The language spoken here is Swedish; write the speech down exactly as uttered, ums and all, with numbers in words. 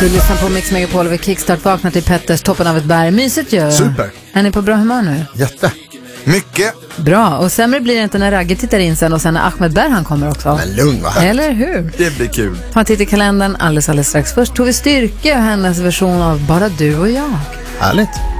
Du lyssnar på Mix Megapol över Kickstart. Vaknar till Petters toppen av ett berg. Mysigt ju. Super. Är ni på bra humör nu? Jätte. Mycket. Bra. Och sämre blir det inte när Ragge tittar in sen och sen när Ahmed Berhan kommer också. Men lugn, va? Eller hur? Det blir kul. Ta en titt i kalendern alldeles, alldeles strax. Först tog vi Styrke och hennes version av Bara du och jag. Härligt.